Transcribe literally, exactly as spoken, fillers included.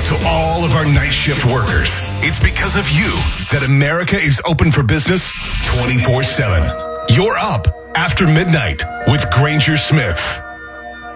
to all of our night shift workers. It's because of you that America is open for business twenty-four seven. You're up after midnight with Granger Smith.